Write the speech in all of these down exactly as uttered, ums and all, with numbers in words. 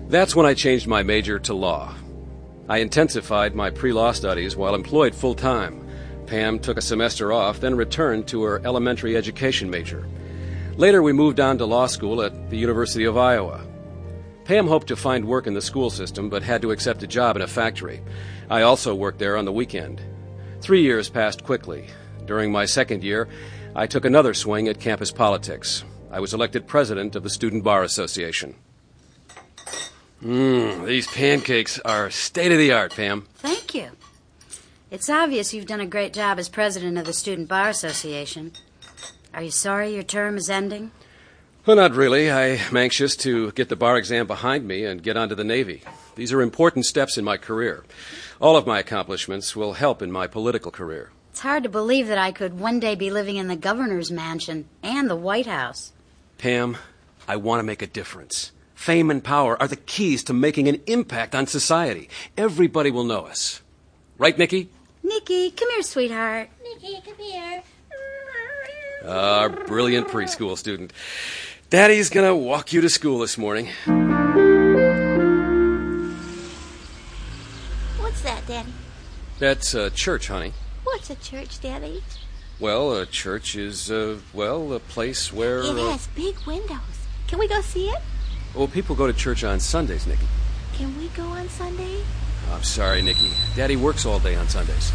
That's when I changed my major to law. I intensified my pre-law studies while employed full-time. Pam took a semester off, then returned to her elementary education major. Later, we moved on to law school at the University of Iowa. Pam hoped to find work in the school system, but had to accept a job in a factory. I also worked there on the weekend. Three years passed quickly. During my second year, I took another swing at campus politics. I was elected president of the Student Bar Association. Mmm, these pancakes are state-of-the-art, Pam. Thank you. It's obvious you've done a great job as president of the Student Bar Association. Are you sorry your term is ending? Well, not really. I'm anxious to get the bar exam behind me and get onto the Navy. These are important steps in my career. All of my accomplishments will help in my political career. It's hard to believe that I could one day be living in the governor's mansion and the White House. Pam, I want to make a difference. Fame and power are the keys to making an impact on society. Everybody will know us. Right, Nikki? Nikki, come here, sweetheart. Nikki, come here. Our brilliant preschool student. Daddy's gonna walk you to school this morning. What's that, Daddy? That's uh, church, honey. What's a church, Daddy? Well, a church is, uh, well, a place where... It uh, has big windows. Can we go see it? Well, people go to church on Sundays, Nikki. Can we go on Sunday? Oh, I'm sorry, Nikki. Daddy works all day on Sundays.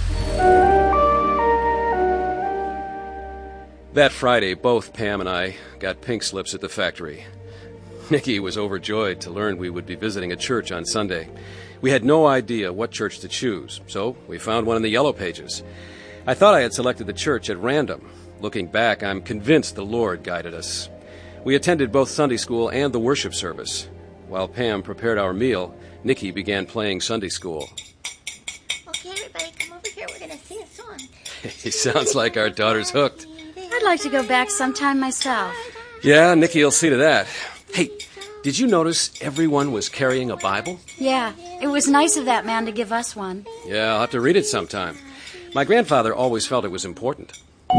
That Friday, both Pam and I got pink slips at the factory. Nikki was overjoyed to learn we would be visiting a church on Sunday. We had no idea what church to choose, so we found one in the Yellow Pages. I thought I had selected the church at random. Looking back, I'm convinced the Lord guided us. We attended both Sunday school and the worship service. While Pam prepared our meal, Nikki began playing Sunday school. Okay, everybody, come over here. We're going to sing a song. He sounds like our daughter's hooked. I'd like to go back sometime myself. Yeah, Nikki will see to that. Hey, did you notice everyone was carrying a Bible? Yeah, it was nice of that man to give us one. Yeah, I'll have to read it sometime. My grandfather always felt it was important.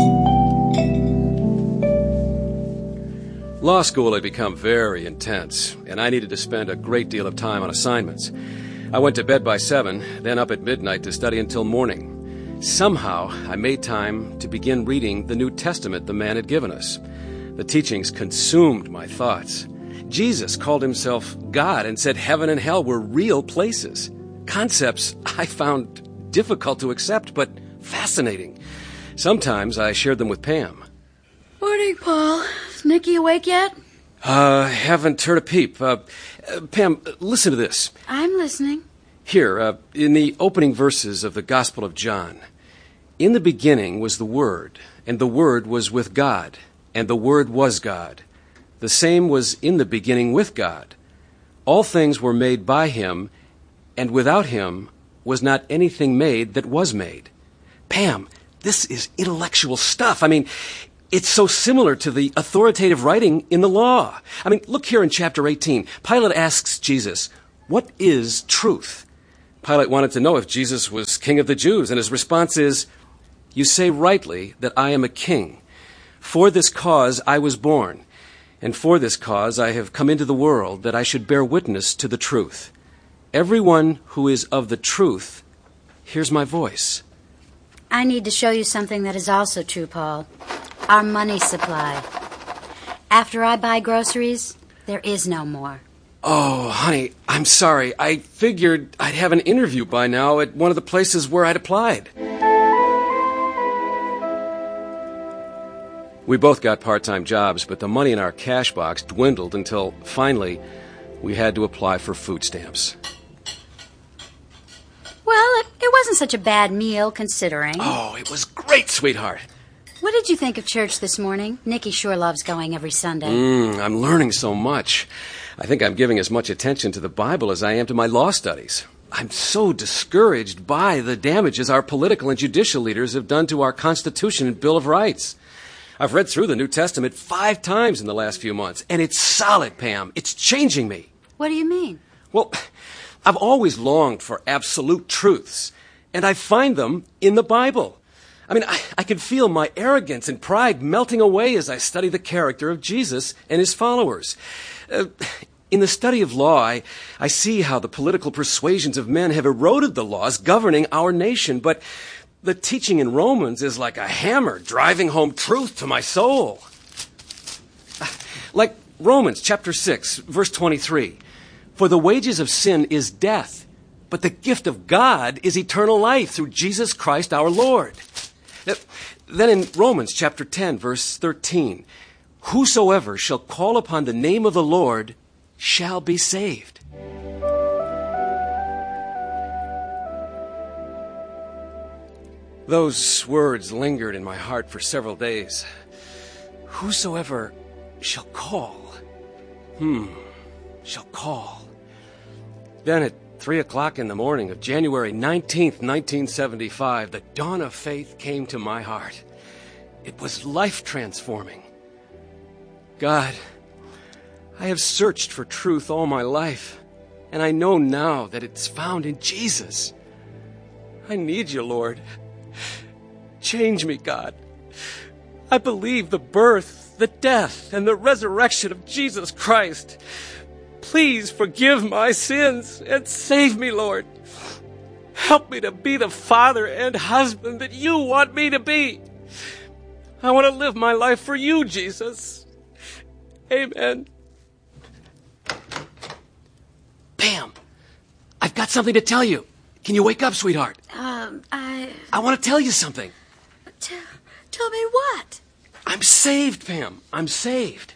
Law school had become very intense, and I needed to spend a great deal of time on assignments. I went to bed by seven, then up at midnight to study until morning. Somehow, I made time to begin reading the New Testament the man had given us. The teachings consumed my thoughts. Jesus called himself God and said heaven and hell were real places. Concepts I found difficult to accept, but fascinating. Sometimes I shared them with Pam. Morning, Paul. Is Nikki awake yet? Uh, haven't heard a peep. Uh, uh, Pam, listen to this. I'm listening. Here, uh, in the opening verses of the Gospel of John. In the beginning was the Word, and the Word was with God, and the Word was God. The same was in the beginning with God. All things were made by him, and without him was not anything made that was made. Pam, this is intellectual stuff. I mean, it's so similar to the authoritative writing in the law. I mean, look here in chapter eighteen. Pilate asks Jesus, "What is truth?" Pilate wanted to know if Jesus was king of the Jews, and his response is, "You say rightly that I am a king. For this cause I was born, and for this cause I have come into the world, that I should bear witness to the truth. Everyone who is of the truth hears my voice." I need to show you something that is also true, Paul. Our money supply. After I buy groceries, there is no more. Oh, honey, I'm sorry. I figured I'd have an interview by now at one of the places where I'd applied. We both got part-time jobs, but the money in our cash box dwindled until, finally, we had to apply for food stamps. Well, it, it wasn't such a bad meal, considering. Oh, it was great, sweetheart. What did you think of church this morning? Nikki sure loves going every Sunday. Mm, I'm learning so much. I think I'm giving as much attention to the Bible as I am to my law studies. I'm so discouraged by the damages our political and judicial leaders have done to our Constitution and Bill of Rights. I've read through the New Testament five times in the last few months, and it's solid, Pam. It's changing me. What do you mean? Well, I've always longed for absolute truths, and I find them in the Bible. I mean, I, I can feel my arrogance and pride melting away as I study the character of Jesus and his followers. Uh, In the study of law, I, I see how the political persuasions of men have eroded the laws governing our nation, but the teaching in Romans is like a hammer driving home truth to my soul. Like Romans chapter six, verse twenty-three. For the wages of sin is death, but the gift of God is eternal life through Jesus Christ our Lord. Then in Romans chapter ten, verse thirteen, whosoever shall call upon the name of the Lord shall be saved. Those words lingered in my heart for several days. Whosoever shall call. Hmm, shall call. Then at three o'clock in the morning of January nineteenth, nineteen seventy-five, the dawn of faith came to my heart. It was life-transforming. God, I have searched for truth all my life, and I know now that it's found in Jesus. I need you, Lord. Change me, God. I believe the birth, the death, and the resurrection of Jesus Christ. Please forgive my sins and save me, Lord. Help me to be the father and husband that you want me to be. I want to live my life for you, Jesus. Amen. Pam, I've got something to tell you. Can you wake up, sweetheart? Um, I... I want to tell you something. T- tell me what? I'm saved, Pam. I'm saved.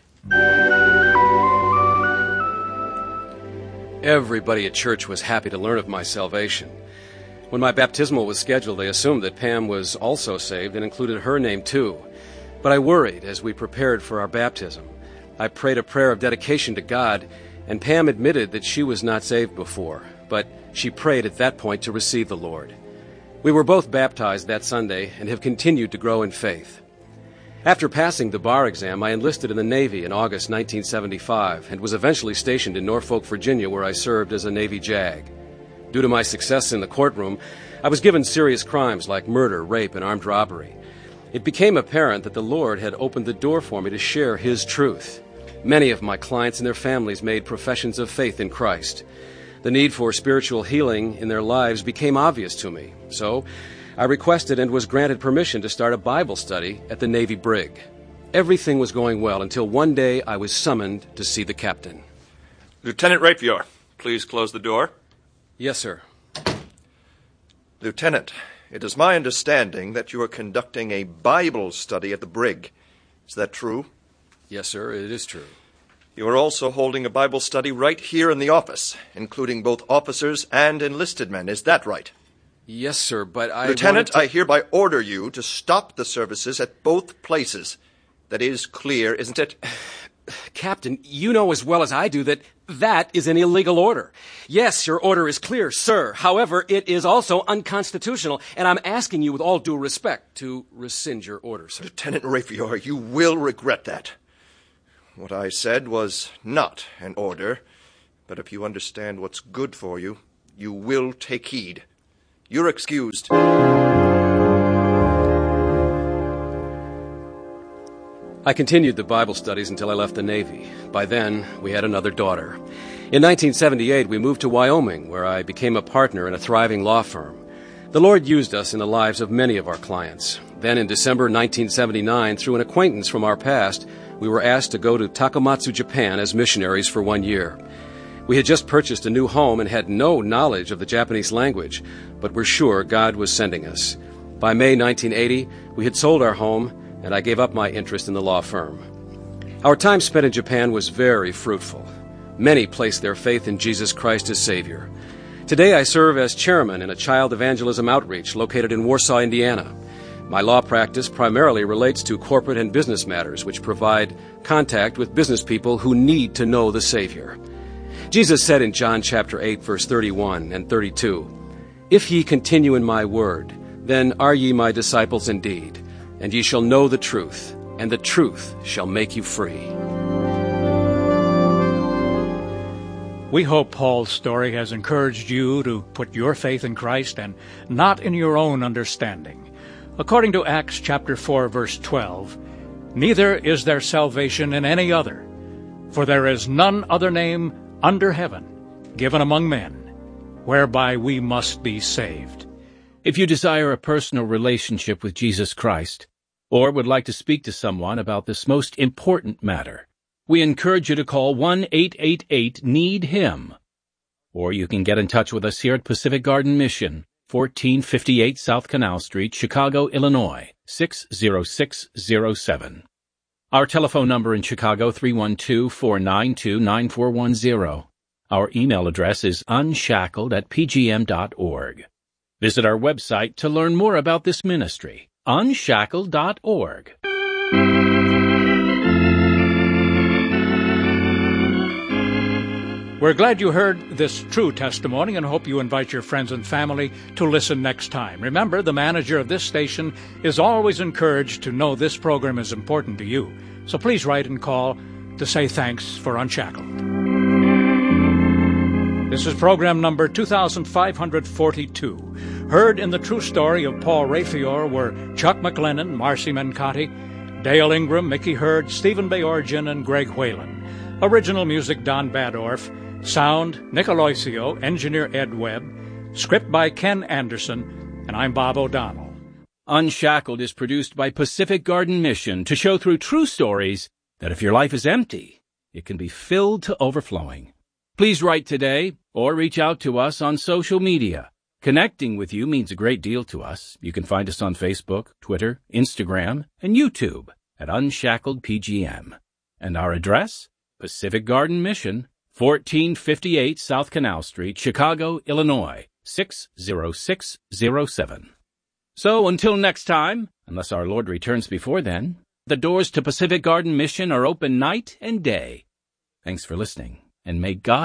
Everybody at church was happy to learn of my salvation. When my baptismal was scheduled, they assumed that Pam was also saved and included her name too. But I worried as we prepared for our baptism. I prayed a prayer of dedication to God, and Pam admitted that she was not saved before, but she prayed at that point to receive the Lord. We were both baptized that Sunday and have continued to grow in faith. After passing the bar exam, I enlisted in the Navy in August nineteen seventy-five and was eventually stationed in Norfolk, Virginia, where I served as a Navy JAG. Due to my success in the courtroom, I was given serious crimes like murder, rape, and armed robbery. It became apparent that the Lord had opened the door for me to share His truth. Many of my clients and their families made professions of faith in Christ. The need for spiritual healing in their lives became obvious to me, so I requested and was granted permission to start a Bible study at the Navy brig. Everything was going well until one day I was summoned to see the captain. Lieutenant Rapior, please close the door. Yes, sir. Lieutenant, it is my understanding that you are conducting a Bible study at the brig. Is that true? Yes, sir, it is true. You are also holding a Bible study right here in the office, including both officers and enlisted men. Is that right? Yes, sir, but I... Lieutenant, to... I hereby order you to stop the services at both places. That is clear, isn't it? Captain, you know as well as I do that that is an illegal order. Yes, your order is clear, sir. However, it is also unconstitutional, and I'm asking you with all due respect to rescind your order, sir. Lieutenant Rapior, you will regret that. What I said was not an order, but if you understand what's good for you, you will take heed. You're excused. I continued the Bible studies until I left the Navy. By then, we had another daughter. In nineteen seventy-eight, we moved to Wyoming, where I became a partner in a thriving law firm. The Lord used us in the lives of many of our clients. Then in December nineteen seventy-nine, through an acquaintance from our past, we were asked to go to Takamatsu, Japan as missionaries for one year. We had just purchased a new home and had no knowledge of the Japanese language, but were sure God was sending us. By May nineteen eighty, we had sold our home, and I gave up my interest in the law firm. Our time spent in Japan was very fruitful. Many placed their faith in Jesus Christ as Savior. Today I serve as chairman in a child evangelism outreach located in Warsaw, Indiana. My law practice primarily relates to corporate and business matters, which provide contact with business people who need to know the Savior. Jesus said in John chapter eight, verse thirty-one and thirty-two, "If ye continue in my word, then are ye my disciples indeed, and ye shall know the truth, and the truth shall make you free." We hope Paul's story has encouraged you to put your faith in Christ and not in your own understanding. According to Acts chapter four, verse twelve, "Neither is there salvation in any other, for there is none other name under heaven, given among men, whereby we must be saved. If you desire a personal relationship with Jesus Christ, or would like to speak to someone about this most important matter, we encourage you to call one eight eight eight need him. Or you can get in touch with us here at Pacific Garden Mission, fourteen fifty-eight South Canal Street, Chicago, Illinois, six zero six zero seven. Our telephone number in Chicago, three one two, four nine two, nine four one zero. Our email address is unshackled at p g m dot org. Visit our website to learn more about this ministry, unshackled dot org. We're glad you heard this true testimony and hope you invite your friends and family to listen next time. Remember, the manager of this station is always encouraged to know this program is important to you. So please write and call to say thanks for Unshackled. This is program number two thousand five hundred forty-two. Heard in the true story of Paul Raphael were Chuck McLennan, Marcy Mencotti, Dale Ingram, Mickey Hurd, Stephen Bayorgian, and Greg Whalen. Original music, Don Badorf. Sound, Nick Aloisio. Engineer, Ed Webb. Script by Ken Anderson. And I'm Bob O'Donnell. Unshackled is produced by Pacific Garden Mission to show through true stories that if your life is empty, it can be filled to overflowing. Please write today or reach out to us on social media. Connecting with you means a great deal to us. You can find us on Facebook, Twitter, Instagram, and YouTube at Unshackled P G M. And our address? Pacific Garden Mission, fourteen fifty-eight South Canal Street, Chicago, Illinois, six zero six zero seven. So until next time, unless our Lord returns before then, the doors to Pacific Garden Mission are open night and day. Thanks for listening, and may God